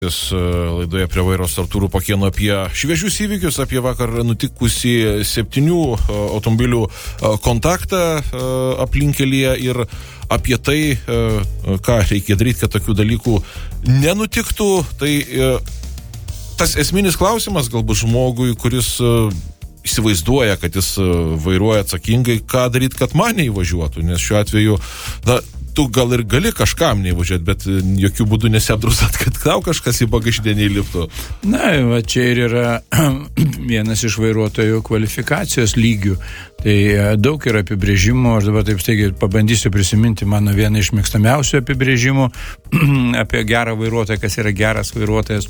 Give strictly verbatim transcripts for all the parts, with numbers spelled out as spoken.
Laidoje prie vairo su Artūru Pakėnu apie šviežius įvykius, apie vakar nutikusį septynių automobilių kontaktą aplinkelyje ir apie tai, ką reikia daryti, kad tokių dalykų nenutiktų. Tai tas esminis klausimas galbūt žmogui, kuris įsivaizduoja, kad jis vairuoja atsakingai, ką daryti, kad man neįvažiuotų, nes šiuo atveju, na, tu gal ir gali kažkam neįvažiuoti, bet jokių būdų nesiapdrausat, kad tau kažkas į bagažinę neįliptų. Na, va čia ir yra vienas iš vairuotojų kvalifikacijos lygių. Tai daug yra apibrėžimų, aš dabar taip staigiai pabandysiu prisiminti mano vieną iš mėgstamiausių apibrėžimų apie gerą vairuotoją, kas yra geras vairuotojas.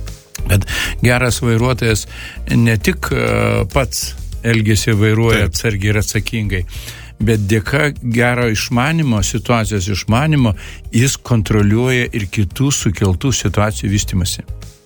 Bet geras vairuotojas ne tik pats elgiasi vairuoja atsargiai ir atsakingai, bet dėka gero išmanimo, situacijos išmanimo, jis kontroliuoja ir kitų sukeltų situacijų vystimasi.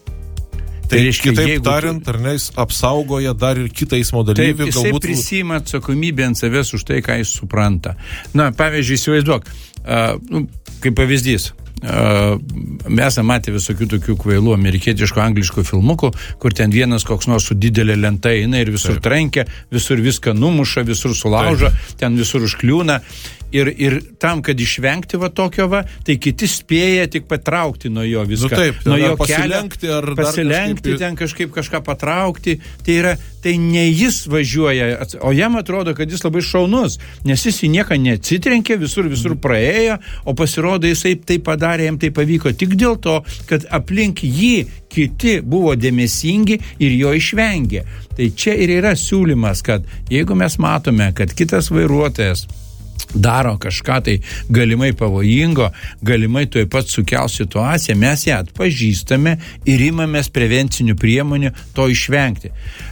Tai, tai reiškia, kitaip jeigu, tariant, ar ne, jis apsaugoja dar ir kitą eismo dalyvį. Taip, jisai galbūt prisiima atsakomybę ant savęs už tai, ką jis supranta. Na, pavyzdžiui, įsivaizduok, uh, kaip pavyzdys, Uh, mes matė visokių tokių kvailų amerikietiško angliškų filmukų, kur ten vienas koks nors su didelė lenta eina ir visur Taip. trenkia, visur viską numuša, visur sulaužo, Taip. ten visur užkliūna. Ir, ir tam, kad išvengti va tokio va, tai kiti spėja tik patraukti nuo jo viską. Nu taip, nuo jo pasilenkti kelio, ar pasilenkti, kažkaip ten kažkaip kažką patraukti. Tai yra, tai ne jis važiuoja, o jam atrodo, kad jis labai šaunus, nes jis į nieką neatsitrenkė, visur, visur praėjo, o pasirodo jisai tai padarė, jam tai pavyko tik dėl to, kad aplink jį kiti buvo dėmesingi ir jo išvengė. Tai čia ir yra siūlymas, kad jeigu mes matome, kad kitas vairuotojas daro kažką tai galimai pavojingo, galimai tuoj pat sukels situaciją, mes ją atpažįstame ir imamės prevencinių priemonių to išvengti.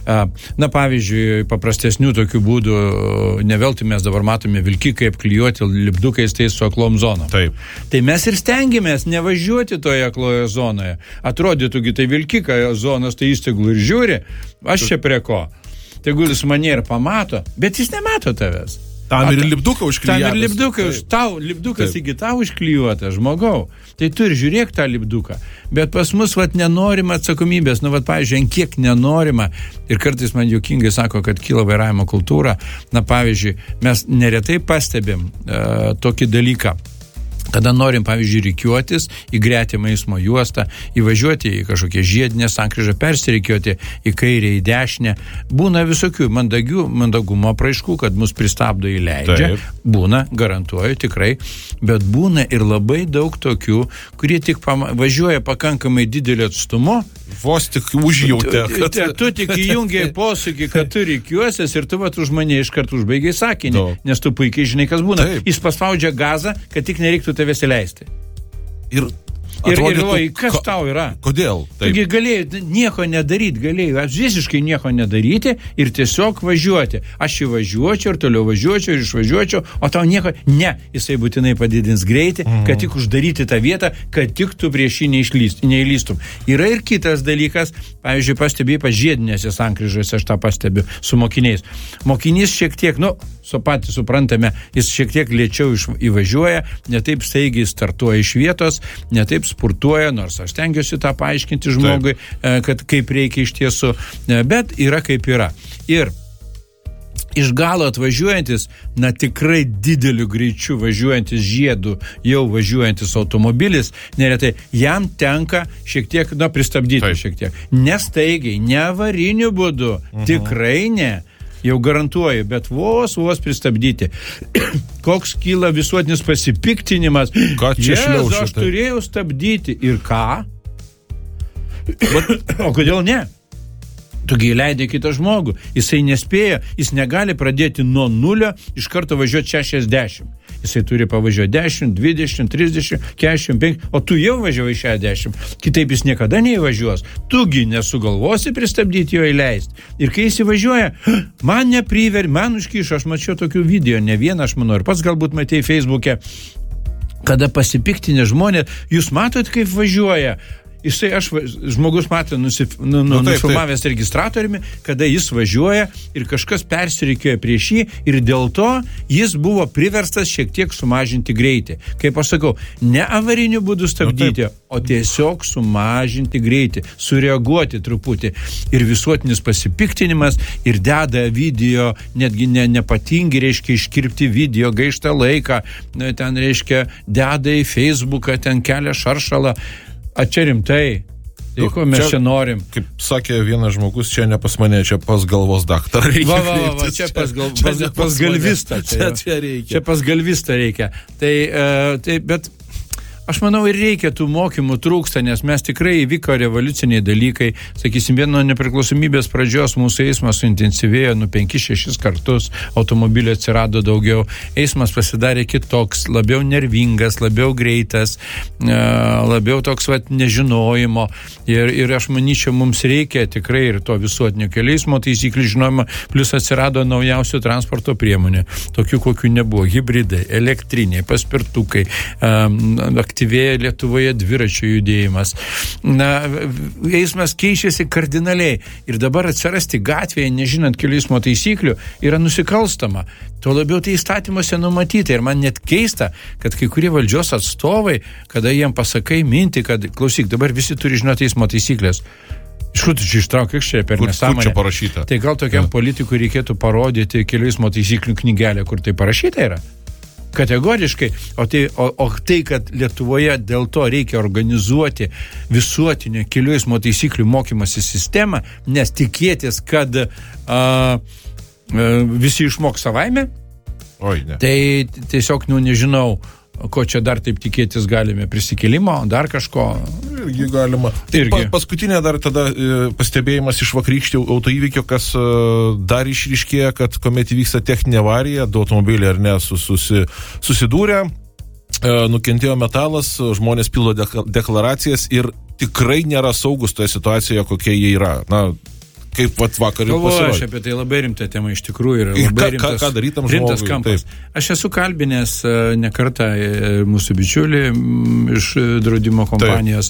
Na, pavyzdžiui, paprastesnių tokių būdų, ne veltui mes dabar matome vilkikai apklijuoti lipdukais tai su aklom zonom. Taip. Tai mes ir stengiamės nevažiuoti toje akloje zonoje. Atrodytųgi, tai vilkika zonos, tai jis tegul ir žiūri, aš čia prie ko. Tegul jis mane ir pamato, bet jis nemato tavęs. Tam ir lipduką užklijuotas. Tam ir lipdukas, tau, lipdukas iki tau užklijuotas, žmogau. Tai tu ir žiūrėk tą lipduką. Bet pas mus, vat, nenorima atsakomybės. Nu, vat, pavyzdžiui, ant kiek nenorima. Ir kartais man juokingai sako, kad kyla vairavimo kultūra. Na, pavyzdžiui, mes neretai pastebim uh, tokį dalyką. Kada norim, pavyzdžiui, rikiuotis į gretimą eismo juostą, įvažiuoti į kažkokią žiedinę sankryžą, persirikiuoti į kairę, į dešinę. Būna visokių mandagių, mandagumo apraiškų, kad mus pristabdo įleidžia. Taip. Būna, garantuoju, tikrai. Bet būna ir labai daug tokių, kurie tik pama- važiuoja pakankamai didelio atstumu. Vos tik užjautė. Tu, tu, tu tik įjungiai posūkį, kad tu rikiuosies ir tu vat už mane iškart užbaigiai sakinį, no. nes tu puikiai žinai, kas būna. Taip. Jis paspaudžia gazą, kad tik nereiktų tavęs įleisti. Ir Ir galvoji, kas tau yra? Kodėl? Taigi galėjai nieko nedaryti, galėjai visiškai nieko nedaryti ir tiesiog važiuoti. Aš įvažiuočiau ir toliau važiuočiau ir išvažiuočiau, o tau nieko, ne, jisai būtinai padidins greitį, mm. kad tik uždaryti tą vietą, kad tik tu prieš jį neįlystum. Yra ir kitas dalykas, pavyzdžiui, pastebėjai pažiedinėse sankryžose, aš tą pastebiu su mokiniais. Mokinys šiek tiek, nu, su patys suprantame, jis šiek tiek lėčiau iš, įvažiuoja, netaip staigiai startuoja iš vietos, netaip spurtuoja, nors aš stengiuosi tą paaiškinti žmogui, Taip. kad kaip reikia iš tiesų, bet yra kaip yra. Ir iš galo atvažiuojantis, na tikrai dideliu greičiu važiuojantis žiedų, jau važiuojantis automobilis, neretai jam tenka šiek tiek, na, pristabdyti Taip. šiek tiek. Nestaigiai, ne avariniu būdu, mhm. tikrai ne. Jau garantuoju, bet vos, vos pristabdyti. Koks kyla visuotinis pasipiktinimas. Ką čia šliaušia? Aš turėjau stabdyti. Ir ką? Bet, o kodėl ne? Tugi įleidė kitą žmogų. Jisai nespėja, jis negali pradėti nuo nulio iš karto važiuoti šešiasdešimt. Jisai turi pavažiuoti dešimt, dvidešimt, trisdešimt, keturiasdešimt penki, o tu jau važiavai šešiasdešimt. Kitaip jis niekada neįvažiuos. Tugi nesugalvosi pristabdyti jo įleisti. Ir kai jis įvažiuoja, man nepriver, man užkišo, aš mačiau tokių video, ne vieną, aš manau, ir pats galbūt matei Facebook'e, kada pasipiktinė žmonės, jūs matot, kaip važiuoja. Jisai, aš, žmogus matė, nusif, nu, nu, nu, nufilmavęs taip. registratoriumi, kada jis važiuoja ir kažkas persirikėjo prieš jį ir dėl to jis buvo priverstas šiek tiek sumažinti greitį. Kaip aš sakau, ne avariniu būdu stabdyti, nu, o tiesiog sumažinti greitį, sureaguoti truputį. Ir visuotinis pasipiktinimas, ir deda video, netgi ne, nepatingi, reiškia, iškirpti video, gaištą laiką, ten, reiškia, deda į Facebooką, ten kelia šaršalą. A čia rimtai, tai ko mes čia, čia norim. Kaip sakė vienas žmogus, čia ne pas mane, čia pas galvos daktarą reikia. Va, va, va, čia pas, gal, čia pas, pas, pas galvistą. Čia, čia, čia, reikia. čia pas galvistą reikia. Tai, uh, tai, bet aš manau ir reikia tų mokymų trūksta, nes mes tikrai įvyko revoliuciniai dalykai. Sakysim, vieno nepriklausomybės pradžios mūsų eismas suintensyvėjo nu penkis šešis kartus, automobilių atsirado daugiau, eismas pasidarė kitoks, labiau nervingas, labiau greitas, labiau toks vat nežinojimo. Ir, ir aš manyčiau, mums reikia tikrai ir to visuotinio kelių eismo taisyklių žinojimo, plus atsirado naujausių transporto priemonė, tokių kokių nebuvo, hibridai, elektriniai, paspirtukai, um, aktyvėja Lietuvoje dviračių judėjimas. Na, eismas keičiasi kardinaliai ir dabar atsirasti gatvėje, nežinant kelių eismo taisyklių, yra nusikalstama. Tuo labiau tai įstatymuose numatyta ir man net keista, kad kai kurie valdžios atstovai, kada jiem pasakai mintį, kad klausyk, dabar visi turi žinoti eismo taisyklės. Iš kur tu čia ištrauk, čia per nesąmonę. Kur čia parašyta? Tai gal tokiam ja. politikui reikėtų parodyti kelių eismo taisyklių knygelę, kur tai parašyta yra? Kategoriškai, o tai, o, o tai, kad Lietuvoje dėl to reikia organizuoti visuotinio kelių eismo taisyklių mokymosi sistemą, nes tikėtis, kad a, a, visi išmok savaime, Oi, ne. tai tiesiog, nu, nežinau, ko čia dar taip tikėtis galime, prisikėlimo, dar kažko. Irgi galima. Irgi. Pa, paskutinė dar tada e, pastebėjimas iš vakarykštį autoįvykio, kas e, dar išryškėja, kad kuomet įvyksta techninė avarija, du automobiliai ar ne susi, susidūrė, e, nukentėjo metalas, žmonės pildo deklaracijas ir tikrai nėra saugus toje situacijoje, kokie jie yra. Na, kaip vat vakar jau pasirodė. Aš apie tai labai rimta tema iš tikrųjų yra. Labai rimtas, ką, ką darytam rimtas žmogui, kampas. Taip. Aš esu kalbinęs ne kartą mūsų bičiulį iš draudimo kompanijos.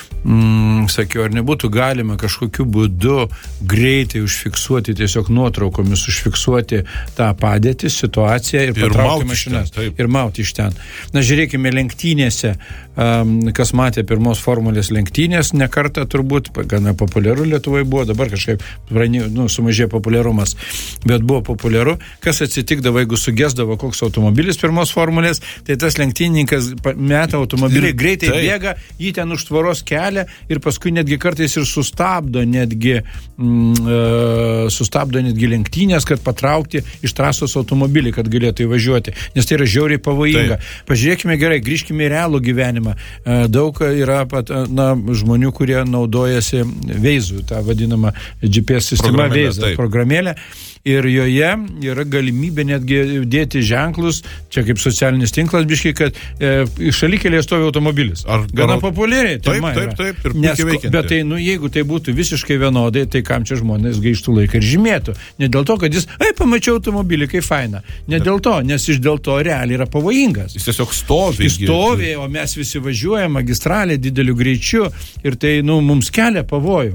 Mm, sakiau, ar nebūtų galima kažkokiu būdu greitai užfiksuoti, tiesiog nuotraukomis užfiksuoti tą padėtį, situaciją ir, ir patraukti mašinas. Ten, ir mauti iš ten. Na, žiūrėkime, lenktynėse, um, kas matė pirmos formulės lenktynės, ne kartą turbūt, gana populiaru Lietuvoje buvo, dabar kažkaip nu, sumažėjo populiarumas, bet buvo populiaru. Kas atsitikdavo, jeigu sugesdavo koks automobilis pirmos formulės, tai tas lenktynininkas meta automobilį, ir, greitai tai. bėga, jį ten už tvoros kelia ir paskui netgi kartais ir sustabdo netgi mm, e, sustabdo netgi lenktynės, kad patraukti iš trasos automobilį, kad galėtų įvažiuoti, nes tai yra žiauriai pavojinga. Tai. Pažiūrėkime gerai, grįžkime į realų gyvenimą. E, daug yra pat, na, žmonių, kurie naudojasi Veizu, tą vadinamą G P S sistemą Veizu, programėlę. Ir joje yra galimybė netgi dėti ženklus, čia kaip socialinis tinklas biškai, kad e, šalikelėje stovi automobilis. Ar gana populiariai. Taip, taip, taip, ir puikiai veikianti. Bet tai, nu, jeigu tai būtų visiškai vienodai, tai kam čia žmonės gaištų laiką ir žymėtų. Ne dėl to, kad jis, ai, pamačiau automobilį, kaip faina. Ne dėl to, nes iš dėl to realiai yra pavojingas. Jis tiesiog stovi. Jis stovi, o mes visi važiuojame magistralė dideliu greičiu ir tai, nu, mums kelia pavojų.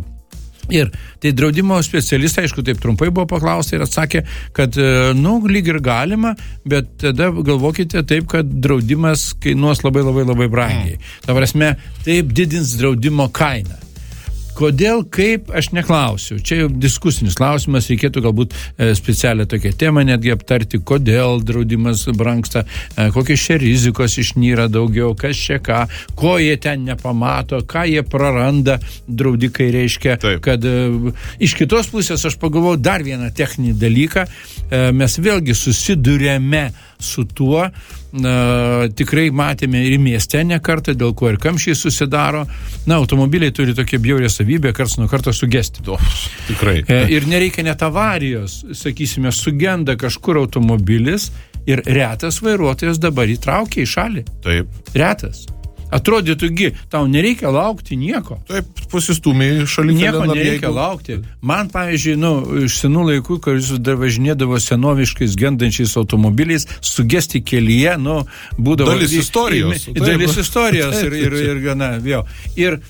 Ir tai draudimo specialistai, aišku, taip trumpai buvo paklausta ir atsakė, kad, nu, lyg ir galima, bet tada galvokite taip, kad draudimas kainuos labai labai labai brangiai. Ta prasme, taip didins draudimo kainą. Kodėl, kaip, aš neklausiu. Čia jau diskusinis klausimas, reikėtų galbūt e, specialią tokią temą netgi aptarti, kodėl draudimas brangsta, e, kokios čia rizikos išnyra daugiau, kas čia ką, ko jie ten nepamato, ką jie praranda, draudikai reiškia, Taip. kad e, iš kitos pusės aš pagalvojau dar vieną techninį dalyką, e, mes vėlgi susidurėme su tuo, na, tikrai matėme ir mieste ne kartą, dėl ko ir kamščiai susidaro. Na, automobiliai turi tokią bjaurią savybę, karts nuo karto sugesti. O, tikrai. E, ir nereikia net avarijos, sakysime, sugenda kažkur automobilis ir retas vairuotojas dabar įtraukia į šalį. Taip. Retas. Atrodytųgi, tau nereikia laukti nieko. Taip, pasistūmė šalia. Nieko nereikia jeigu... laukti. Man, pavyzdžiui, nu, iš senų laikų, kai jūs dar važinėdavo senoviškais gendančiais automobiliais, sugesti kelyje, nu, būdavo... Dalis istorijos. Dalis istorijos ir, ir, ir gana, jo. Ir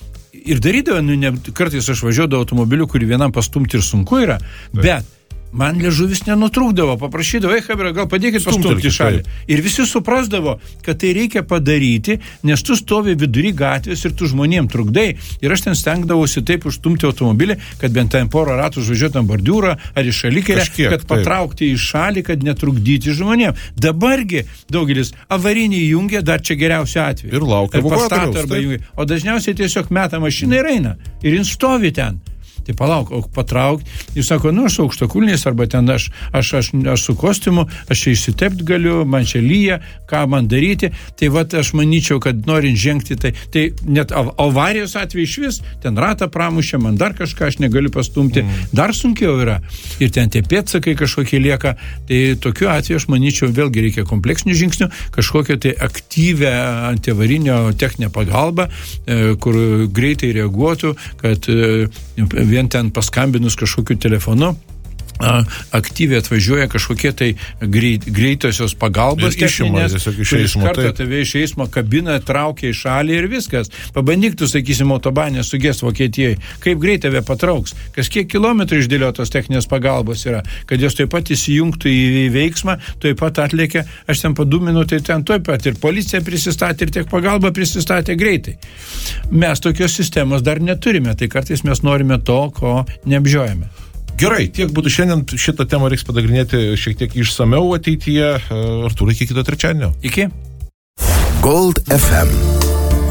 ir darydavo, nu, ne, kartais aš važiuodavau automobiliu, kurį vienam pastumti ir sunku yra, taip. Bet man liežuvis nenutrūkdavo, paprašydavo, ei, Hebra, gal padėkit pastumti į šalį. Ir visi suprasdavo, kad tai reikia padaryti, nes tu stovi vidury gatvės ir tu žmonėm trukdai. Ir aš ten stengdavausi taip užstumti automobilį, kad bent ten porą ratų užvažiuotam bordiūrą ar į šalikelę, kad patraukti į šalį, kad netrukdyti žmonėm. Dabargi daugelis avarinį jungia, dar čia geriausiu atveju. Ir laukia evakuatoriaus. O dažniausiai tiesiog meta mašiną ir eina. Ir jin stovi ten. Tai palauk, o patraukti. Jis sako, nu, aš su aukštakulniais, arba ten aš, aš, aš, aš su kostiumu, aš čia išsitept galiu, man čia lyja, ką man daryti. Tai vat aš manyčiau, kad norint žengti, tai, tai net avarijos atveju iš vis, ten ratą pramušė, man dar kažką aš negaliu pastumti, mm. dar sunkiau yra. Ir ten tie pėdsakai kažkokie lieka. Tai tokiu atveju aš manyčiau, vėlgi reikia kompleksinių žingsnių, kažkokią tai aktyvę antiavarinio techninę pagalbą, kur greitai reaguotų, kad vien ten paskambinus kažkokiu telefonu aktyviai atvažiuoja kažkokie tai greit, greitosios pagalbos techninės, iš karto tave iš eismo kabiną traukia į šalį ir viskas. Pabandyk tu, sakysim, autobanę sugest Vokietijai, kaip greit tave patrauks, kas kiek kilometrų išdėliotos techninės pagalbos yra, kad jos taip pat įsijungtų į veiksmą, taip pat atlėkia, aš ten po du minutai ten taip pat ir policija prisistatė, ir tiek pagalba prisistatė greitai. Mes tokios sistemos dar neturime, tai kartais mes norime to, ko neapžiojame. Gerai, tiek būtų šiandien, šitą temą reiks padagrinėti šiek tiek išsameu ateityje. Artūrai, iki kito trečiadienio. Iki. Gold F M.